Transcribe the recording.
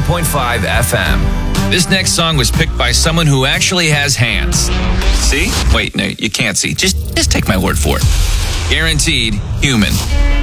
101.5 FM. This next song was picked by someone who actually has hands. See? Wait, no, you can't see. Just take my word for it. Guaranteed human.